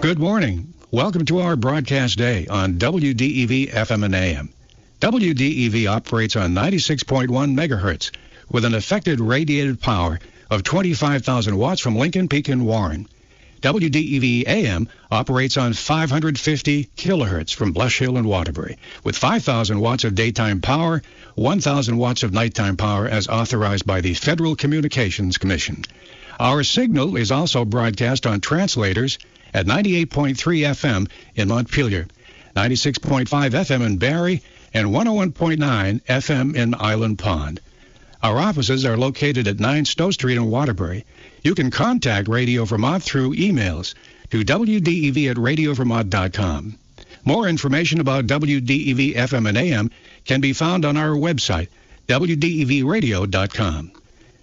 Good morning. Welcome to our broadcast day on WDEV FM and AM. WDEV operates on 96.1 megahertz with an effective radiated power of 25,000 watts from Lincoln Peak and Warren. WDEV AM operates on 550 kilohertz from Blush Hill and Waterbury with 5,000 watts of daytime power, 1,000 watts of nighttime power as authorized by the Federal Communications Commission. Our signal is also broadcast on translators at 98.3 FM in Montpelier, 96.5 FM in Barrie, and 101.9 FM in Island Pond. Our offices are located at 9 Stowe Street in Waterbury. You can contact Radio Vermont through emails to wdev@radiovermont.com. More information about WDEV FM and AM can be found on our website, wdevradio.com.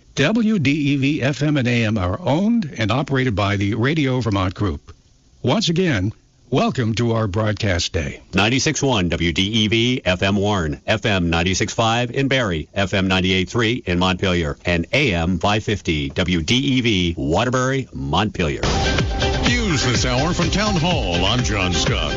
WDEV FM and AM are owned and operated by the Radio Vermont Group. Once again, welcome to our broadcast day. 96.1 WDEV FM Warren, FM 96.5 in Barrie, FM 98.3 in Montpelier, and AM 550 WDEV Waterbury, Montpelier. News this hour from Town Hall. I'm John Scott.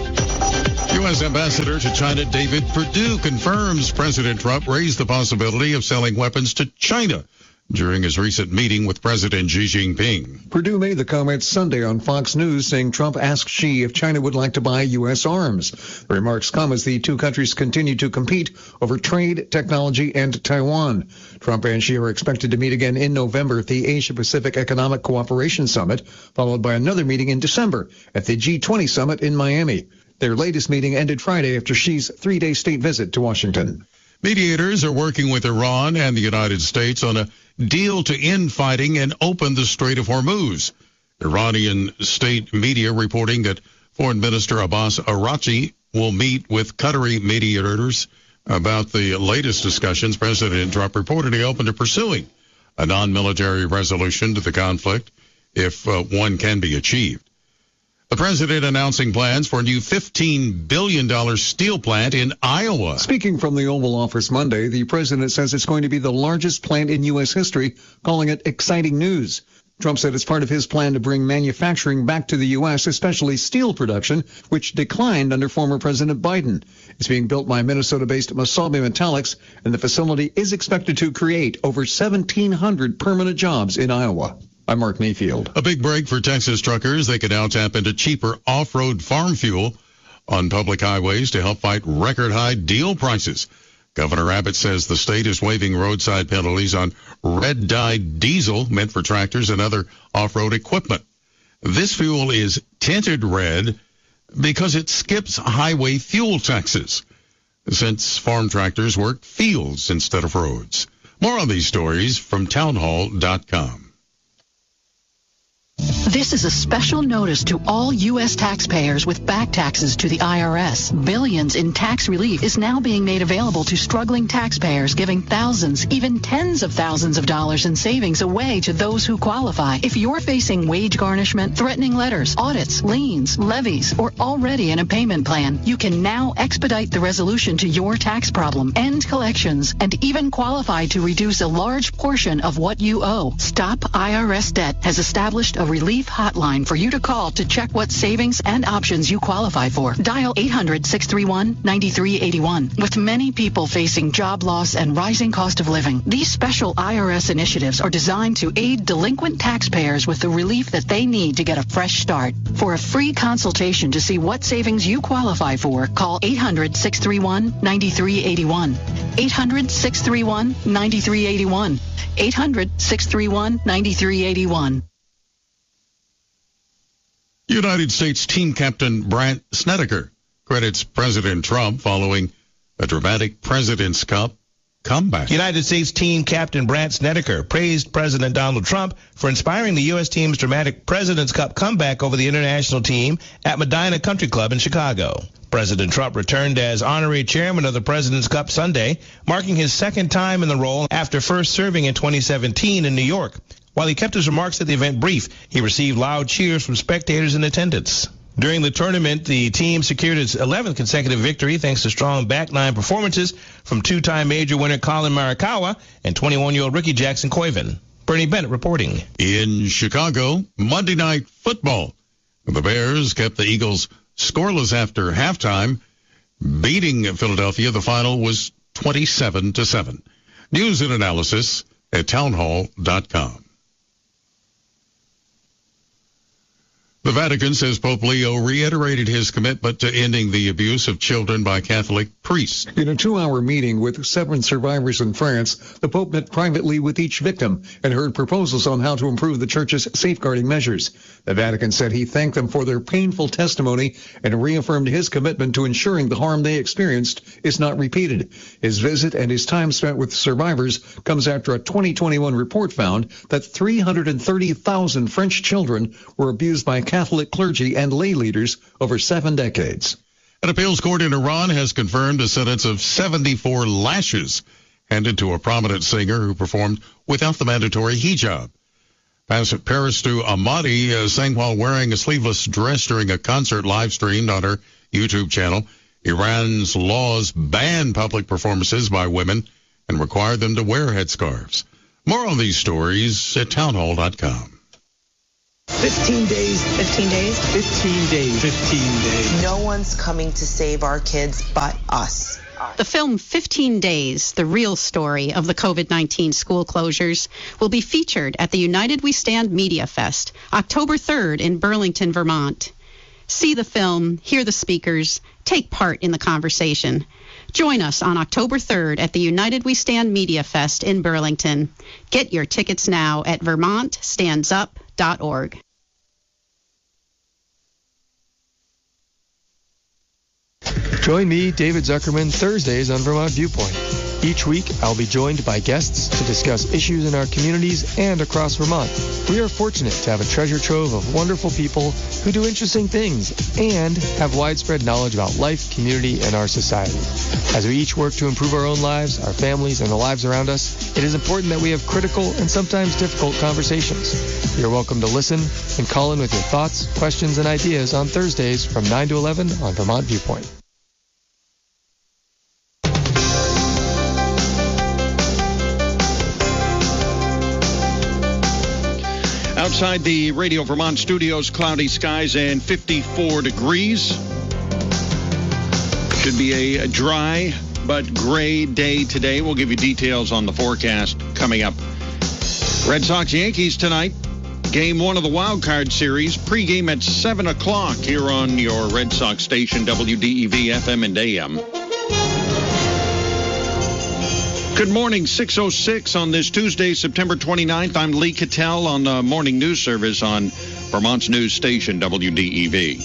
U.S. Ambassador to China David Perdue confirms President Trump raised the possibility of selling weapons to China during his recent meeting with President Xi Jinping. Perdue made the comments Sunday on Fox News, saying Trump asked Xi if China would like to buy U.S. arms. The remarks come as the two countries continue to compete over trade, technology, and Taiwan. Trump and Xi are expected to meet again in November at the Asia-Pacific Economic Cooperation Summit, followed by another meeting in December at the G20 Summit in Miami. Their latest meeting ended Friday after Xi's three-day state visit to Washington. Mediators are working with Iran and the United States on a deal to end fighting and open the Strait of Hormuz. Iranian state media reporting that Foreign Minister Abbas Araghchi will meet with Qatari mediators about the latest discussions President Trump reportedly open to pursuing a non-military resolution to the conflict if one can be achieved. The president announcing plans for a new $15 billion steel plant in Iowa. Speaking from the Oval Office Monday, the president says it's going to be the largest plant in U.S. history, calling it exciting news. Trump said it's part of his plan to bring manufacturing back to the U.S., especially steel production, which declined under former President Biden. It's being built by Minnesota-based Mesabi Metallics, and the facility is expected to create over 1,700 permanent jobs in Iowa. I'm Mark Mayfield. A big break for Texas truckers. They can now tap into cheaper off-road farm fuel on public highways to help fight record-high diesel prices. Governor Abbott says the state is waiving roadside penalties on red-dyed diesel meant for tractors and other off-road equipment. This fuel is tinted red because it skips highway fuel taxes, since farm tractors work fields instead of roads. More on these stories from townhall.com. This is a special notice to all U.S. taxpayers with back taxes to the IRS. Billions in tax relief is now being made available to struggling taxpayers, giving thousands, even tens of thousands of dollars in savings away to those who qualify. If you're facing wage garnishment, threatening letters, audits, liens, levies, or already in a payment plan, you can now expedite the resolution to your tax problem, end collections, and even qualify to reduce a large portion of what you owe. Stop IRS Debt has established a relief hotline for you to call to check what savings and options you qualify for. Dial 800-631-9381. With many people facing job loss and rising cost of living, these special IRS initiatives are designed to aid delinquent taxpayers with the relief that they need to get a fresh start. For a free consultation to see what savings you qualify for, call 800-631-9381. 800-631-9381. 800-631-9381. United States team captain Brandt Snedeker credits President Trump following a dramatic President's Cup comeback. United States team captain Brandt Snedeker praised President Donald Trump for inspiring the U.S. team's dramatic President's Cup comeback over the international team at Medina Country Club in Chicago. President Trump returned as honorary chairman of the President's Cup Sunday, marking his second time in the role after first serving in 2017 in New York. While he kept his remarks at the event brief, he received loud cheers from spectators in attendance. During the tournament, the team secured its 11th consecutive victory thanks to strong back nine performances from two-time major winner Colin Morikawa and 21-year-old rookie Jackson Koivin. Bernie Bennett reporting. In Chicago, Monday Night Football. The Bears kept the Eagles scoreless after halftime, beating Philadelphia. The final was 27-7. News and analysis at townhall.com. The Vatican says Pope Leo reiterated his commitment to ending the abuse of children by Catholic priests. In a 2-hour meeting with 7 survivors in France, the Pope met privately with each victim and heard proposals on how to improve the Church's safeguarding measures. The Vatican said he thanked them for their painful testimony and reaffirmed his commitment to ensuring the harm they experienced is not repeated. His visit and his time spent with survivors comes after a 2021 report found that 330,000 French children were abused by Catholic clergy and lay leaders over 7 decades. An appeals court in Iran has confirmed a sentence of 74 lashes handed to a prominent singer who performed without the mandatory hijab. Paristu Ahmadi sang while wearing a sleeveless dress during a concert live streamed on her YouTube channel. Iran's laws ban public performances by women and require them to wear headscarves. More on these stories at townhall.com. 15 days. 15 days? 15 days. 15 days. No one's coming to save our kids but us. The film 15 Days, the real story of the COVID-19 school closures, will be featured at the United We Stand Media Fest, October 3rd in Burlington, Vermont. See the film, hear the speakers, take part in the conversation. Join us on October 3rd at the United We Stand Media Fest in Burlington. Get your tickets now at vermontstandsup.org. Join me, David Zuckerman, Thursdays on Vermont Viewpoint. Each week, I'll be joined by guests to discuss issues in our communities and across Vermont. We are fortunate to have a treasure trove of wonderful people who do interesting things and have widespread knowledge about life, community, and our society. As we each work to improve our own lives, our families, and the lives around us, it is important that we have critical and sometimes difficult conversations. You're welcome to listen and call in with your thoughts, questions, and ideas on Thursdays from 9 to 11 on Vermont Viewpoint. Outside the Radio Vermont studios, cloudy skies and 54 degrees. Should be a dry but gray day today. We'll give you details on the forecast coming up. Red Sox-Yankees tonight. Game 1 of the Wild Card Series. Pre-game at 7 o'clock here on your Red Sox station, WDEV FM and AM. Good morning, 6:06 on this Tuesday, September 29th. I'm Lee Cattell on the morning news service on Vermont's news station, WDEV.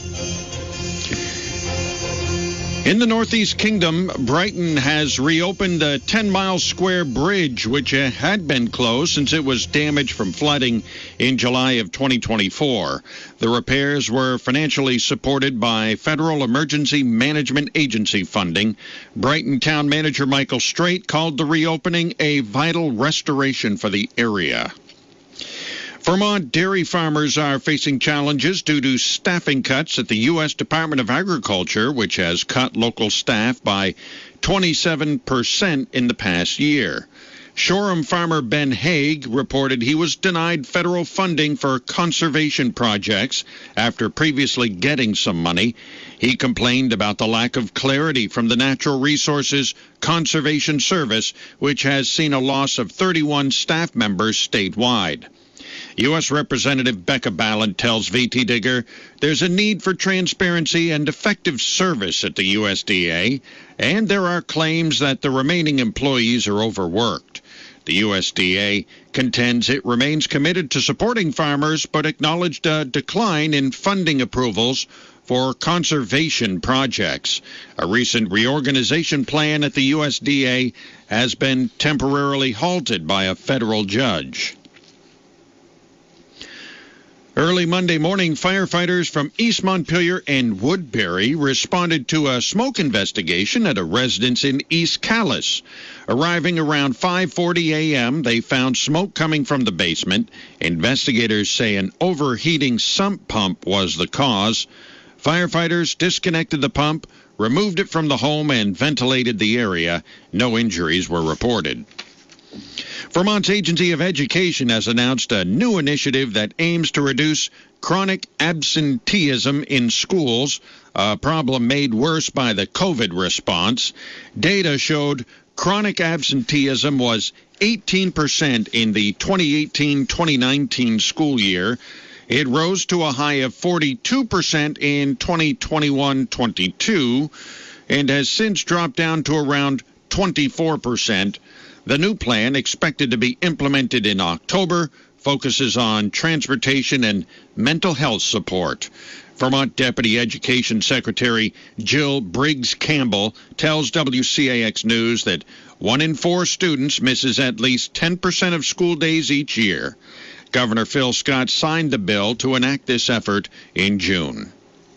In the Northeast Kingdom, Brighton has reopened the 10-mile square bridge, which had been closed since it was damaged from flooding in July of 2024. The repairs were financially supported by Federal Emergency Management Agency funding. Brighton Town Manager Michael Strait called the reopening a vital restoration for the area. Vermont dairy farmers are facing challenges due to staffing cuts at the U.S. Department of Agriculture, which has cut local staff by 27% in the past year. Shoreham farmer Ben Haig reported he was denied federal funding for conservation projects after previously getting some money. He complained about the lack of clarity from the Natural Resources Conservation Service, which has seen a loss of 31 staff members statewide. U.S. Representative Becca Ballard tells VT Digger there's a need for transparency and effective service at the USDA, and there are claims that the remaining employees are overworked. The USDA contends it remains committed to supporting farmers, but acknowledged a decline in funding approvals for conservation projects. A recent reorganization plan at the USDA has been temporarily halted by a federal judge. Early Monday morning, firefighters from East Montpelier and Woodbury responded to a smoke investigation at a residence in East Calais. Arriving around 5:40 a.m., they found smoke coming from the basement. Investigators say an overheating sump pump was the cause. Firefighters disconnected the pump, removed it from the home, and ventilated the area. No injuries were reported. Vermont's Agency of Education has announced a new initiative that aims to reduce chronic absenteeism in schools, a problem made worse by the COVID response. Data showed chronic absenteeism was 18% in the 2018-2019 school year. It rose to a high of 42% in 2021-22 and has since dropped down to around 24%. The new plan, expected to be implemented in October, focuses on transportation and mental health support. Vermont Deputy Education Secretary Jill Briggs-Campbell tells WCAX News that 1 in 4 students misses at least 10% of school days each year. Governor Phil Scott signed the bill to enact this effort in June.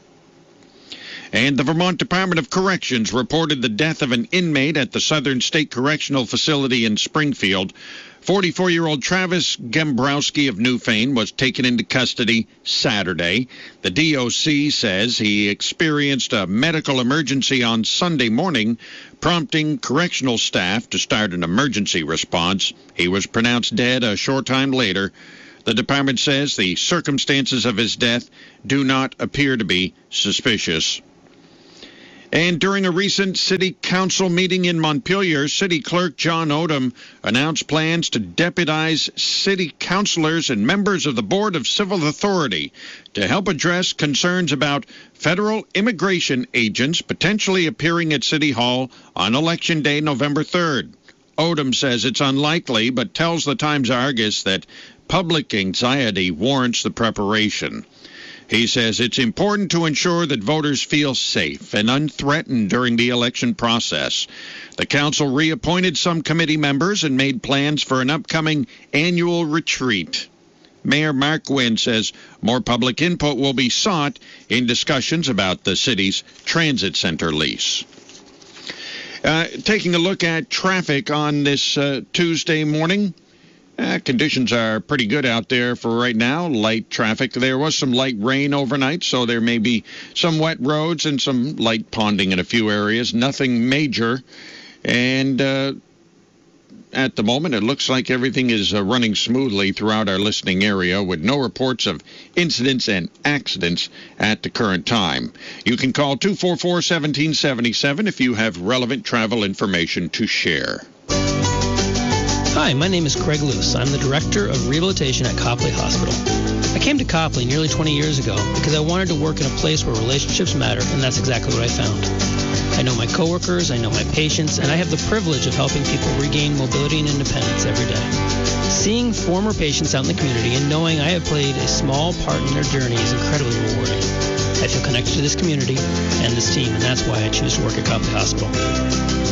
And the Vermont Department of Corrections reported the death of an inmate at the Southern State Correctional Facility in Springfield. 44-year-old Travis Gembrowski of Newfane was taken into custody Saturday. The DOC says he experienced a medical emergency on Sunday morning, prompting correctional staff to start an emergency response. He was pronounced dead a short time later. The department says the circumstances of his death do not appear to be suspicious. And during a recent city council meeting in Montpelier, City Clerk John Odom announced plans to deputize city councilors and members of the Board of Civil Authority to help address concerns about federal immigration agents potentially appearing at City Hall on Election Day, November 3rd. Odom says it's unlikely, but tells the Times-Argus that public anxiety warrants the preparation. He says it's important to ensure that voters feel safe and unthreatened during the election process. The council reappointed some committee members and made plans for an upcoming annual retreat. Mayor Mark Wynn says more public input will be sought in discussions about the city's transit center lease. Taking a look at traffic on this Tuesday morning. Conditions are pretty good out there for right now. Light traffic. There was some light rain overnight, so there may be some wet roads and some light ponding in a few areas. Nothing major. And at the moment, it looks like everything is running smoothly throughout our listening area with no reports of incidents and accidents at the current time. You can call 244-1777 if you have relevant travel information to share. Hi, my name is Craig Luce. I'm the Director of Rehabilitation at Copley Hospital. I came to Copley nearly 20 years ago because I wanted to work in a place where relationships matter, and that's exactly what I found. I know my coworkers, I know my patients, and I have the privilege of helping people regain mobility and independence every day. Seeing former patients out in the community and knowing I have played a small part in their journey is incredibly rewarding. I feel connected to this community and this team, and that's why I choose to work at Copley Hospital.